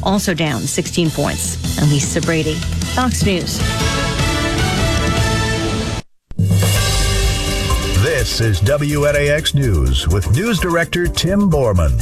also down 16 points. I'm Lisa Brady, Fox News. This is WNAX News with News Director Tim Borman.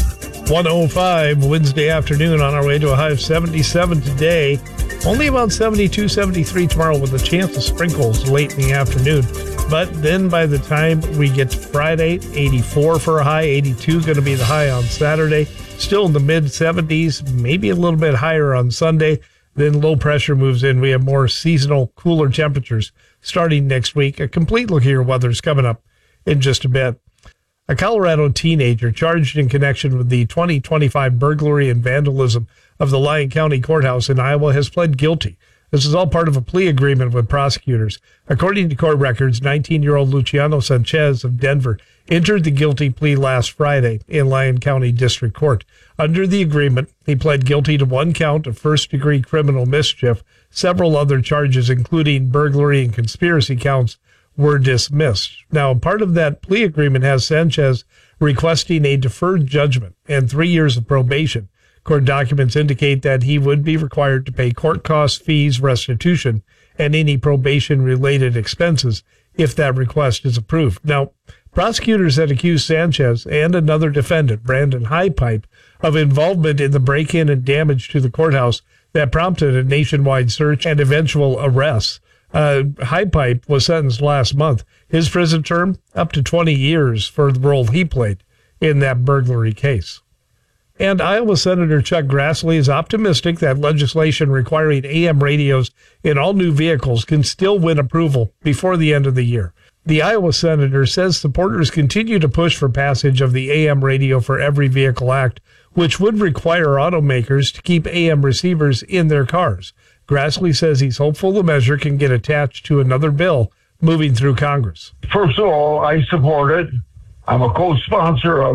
1:05 Wednesday afternoon, on our way to a high of 77 today. Only about 72, 73 tomorrow with a chance of sprinkles late in the afternoon. But then by the time we get to Friday, 84 for a high, 82 going to be the high on Saturday. Still in the mid-70s, maybe a little bit higher on Sunday. Then low pressure moves in. We have more seasonal, cooler temperatures starting next week. A complete look at your weather's coming up in just a bit. A Colorado teenager charged in connection with the 2025 burglary and vandalism of the Lyon County Courthouse in Iowa has pled guilty. This is all part of a plea agreement with prosecutors. According to court records, 19-year-old Luciano Sanchez of Denver entered the guilty plea last Friday in Lyon County District Court. Under the agreement, he pled guilty to one count of first-degree criminal mischief. Several other charges, including burglary and conspiracy counts, were dismissed. Now, part of that plea agreement has Sanchez requesting a deferred judgment and 3 years of probation. Court documents indicate that he would be required to pay court costs, fees, restitution, and any probation-related expenses if that request is approved. Now, prosecutors had accused Sanchez and another defendant, Brandon Highpipe, of involvement in the break-in and damage to the courthouse that prompted a nationwide search and eventual arrests. Highpipe was sentenced last month. His prison term, up to 20 years for the role he played in that burglary case. And Iowa Senator Chuck Grassley is optimistic that legislation requiring AM radios in all new vehicles can still win approval before the end of the year. The Iowa senator says supporters continue to push for passage of the AM Radio for Every Vehicle Act, which would require automakers to keep AM receivers in their cars. Grassley says he's hopeful the measure can get attached to another bill moving through Congress. First of all, I support it. I'm a co-sponsor of